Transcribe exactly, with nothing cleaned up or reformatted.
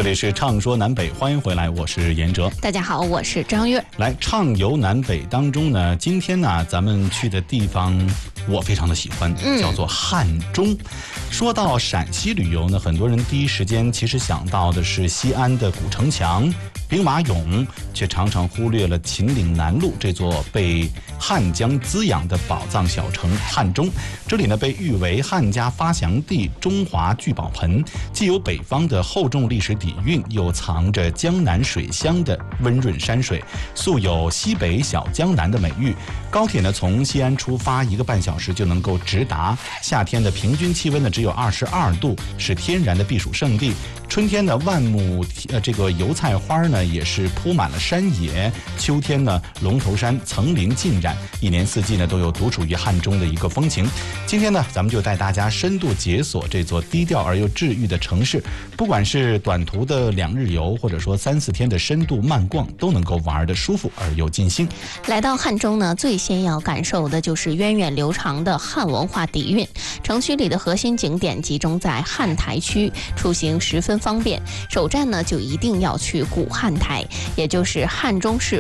这里是畅说南北，欢迎回来，我是严哲。 大家好，我是张悦。 来畅游南北当中呢，今天呢咱们去的地方我非常的喜欢，叫做汉中。说到陕西旅游呢，很多人第一时间其实想到的是西安的古城墙、兵马俑，却常常忽略了秦岭南麓这座被汉江滋养的宝藏小城汉中。这里呢被誉为汉家发祥地、中华聚宝盆，既有北方的厚重历史底蕴，又藏着江南水乡的温润山水，素有西北小江南的美誉。高铁呢从西安出发，一个半小时就能够直达。夏天的平均气温呢只有二十二度，是天然的避暑胜地。春天呢万亩呃这个油菜花呢也是铺满了山野，秋天呢龙头山层林尽染，一年四季呢都有独属于汉中的一个风情。今天呢咱们就带大家深度解锁这座低调而又治愈的城市，不管是短途的两日游，或者说三四天的深度慢逛，都能够玩得舒服而又尽兴。 来到汉中呢，最先要感受的就是源远流长的汉文化底蕴。城区里的核心景点集中在汉台区，出行十分方便。首站呢就一定要去古汉台，也就是汉中市